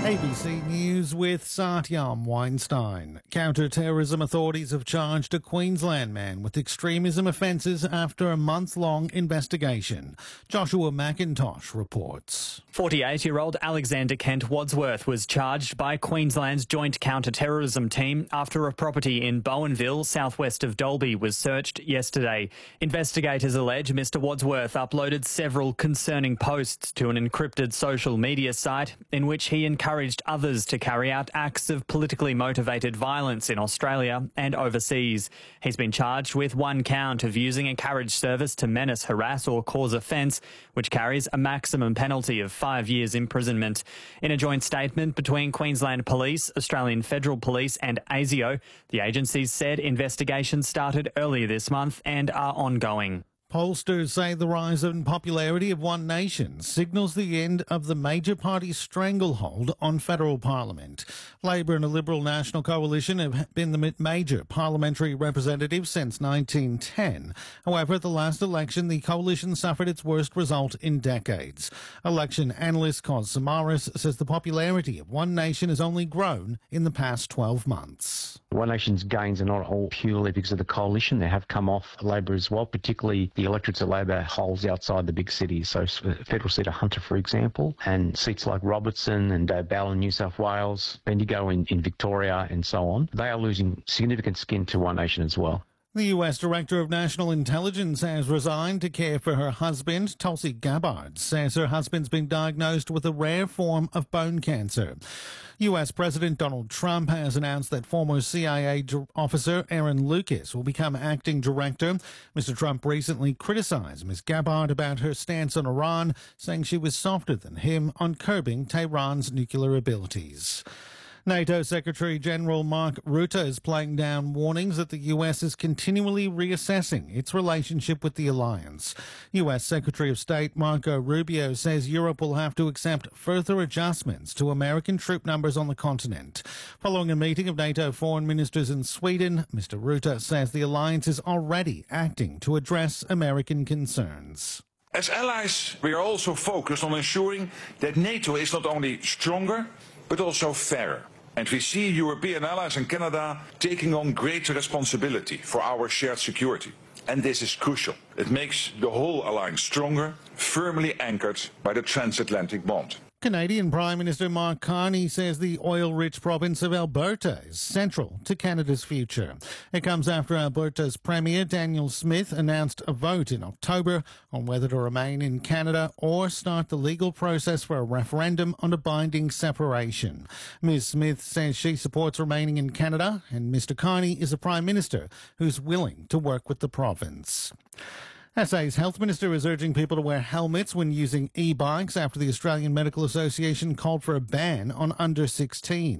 ABC News with Satyam Weinstein. Counter-terrorism authorities have charged a Queensland man with extremism offences after a month-long investigation. Joshua McIntosh reports. 48-year-old Alexander Kent Wadsworth was charged by Queensland's Joint Counter-Terrorism Team after a property in Bowenville, southwest of Dalby, was searched yesterday. Investigators allege Mr Wadsworth uploaded several concerning posts to an encrypted social media site in which he encouraged others to carry out acts of politically motivated violence in Australia and overseas. He's been charged with one count of using a carriage service to menace, harass or cause offence, which carries a maximum penalty of 5 years imprisonment. In a joint statement between Queensland Police, Australian Federal Police and ASIO, the agencies said investigations started earlier this month and are ongoing. Pollsters say the rise in popularity of One Nation signals the end of the major party's stranglehold on federal parliament. Labor and the Liberal National Coalition have been the major parliamentary representatives since 1910. However, at the last election, the coalition suffered its worst result in decades. Election analyst Cos Samaras says the popularity of One Nation has only grown in the past 12 months. One Nation's gains are not all purely because of the coalition. They have come off Labor as well, particularly the electorates that Labor holds outside the big cities. So federal seat of Hunter, for example, and seats like Robertson and Bell in New South Wales, Bendigo in Victoria and so on. They are losing significant skin to One Nation as well. The US Director of National Intelligence has resigned to care for her husband. Tulsi Gabbard says her husband's been diagnosed with a rare form of bone cancer. US President Donald Trump has announced that former CIA officer Aaron Lucas will become acting director. Mr. Trump recently criticized Ms. Gabbard about her stance on Iran, saying she was softer than him on curbing Tehran's nuclear abilities. NATO Secretary-General Mark Rutte is playing down warnings that the US is continually reassessing its relationship with the alliance. US Secretary of State Marco Rubio says Europe will have to accept further adjustments to American troop numbers on the continent. Following a meeting of NATO foreign ministers in Sweden, Mr. Rutte says the alliance is already acting to address American concerns. As allies, we are also focused on ensuring that NATO is not only stronger, but also fairer. And we see European allies and Canada taking on greater responsibility for our shared security. And this is crucial. It makes the whole alliance stronger, firmly anchored by the transatlantic bond. Canadian Prime Minister Mark Carney says the oil-rich province of Alberta is central to Canada's future. It comes after Alberta's Premier Danielle Smith announced a vote in October on whether to remain in Canada or start the legal process for a referendum on a binding separation. Ms. Smith says she supports remaining in Canada, and Mr. Carney is a Prime Minister who's willing to work with the province. SA's Health Minister is urging people to wear helmets when using e-bikes after the Australian Medical Association called for a ban on under 16.